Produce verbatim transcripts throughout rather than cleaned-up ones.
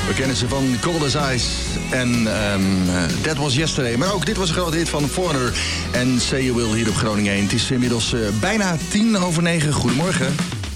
We kennen ze van Cold as Ice en um, uh, That Was Yesterday. Maar ook dit was een grote hit van Foreigner en Say You Will hier op Groningen één. Het is inmiddels uh, bijna tien over negen. Goedemorgen.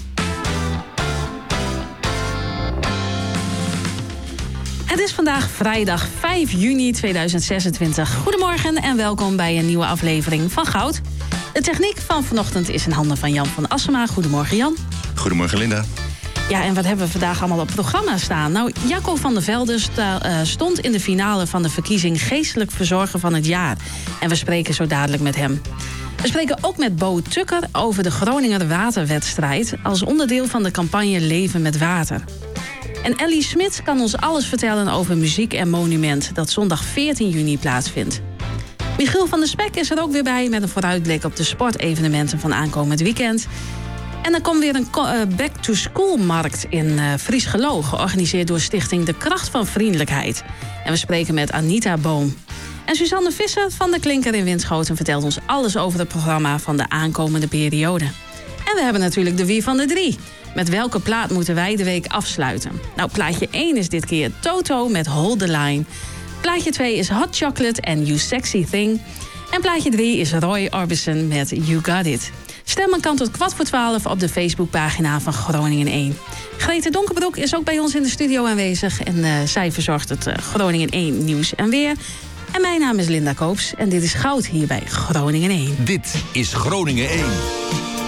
Het is vandaag vrijdag vijf juni tweeduizend zesentwintig. Goedemorgen en welkom bij een nieuwe aflevering van Goud. De techniek van vanochtend is in handen van Jan van Assema. Goedemorgen Jan. Goedemorgen Linda. Ja, en wat hebben we vandaag allemaal op het programma staan? Nou, Jacco van der Velde sta, uh, stond in de finale van de verkiezing Geestelijk Verzorger van het Jaar. En we spreken zo dadelijk met hem. We spreken ook met Bo Tukker over de Groninger waterwedstrijd als onderdeel van de campagne Leven met Water. En Ellie Smits kan ons alles vertellen over Muziek en Monument, dat zondag veertien juni plaatsvindt. Michiel van der Spek is er ook weer bij met een vooruitblik op de sportevenementen van aankomend weekend. En er komt weer een back-to-school-markt in uh, Friesgeloo, georganiseerd door stichting De Kracht van Vriendelijkheid. En we spreken met Anita Boom. En Suzanne Visser van de Klinker in Winschoten vertelt ons alles over het programma van de aankomende periode. En we hebben natuurlijk de Wie van de Drie. Met welke plaat moeten wij de week afsluiten? Nou, plaatje één is dit keer Toto met Hold the Line. Plaatje twee is Hot Chocolate en You Sexy Thing. En plaatje drie is Roy Orbison met You Got It. Stemmen kan tot kwart voor twaalf op de Facebookpagina van Groningen één. Grete Donkerbroek is ook bij ons in de studio aanwezig. En uh, zij verzorgt het uh, Groningen één nieuws en weer. En mijn naam is Linda Koops en dit is Goud hier bij Groningen één. Dit is Groningen één.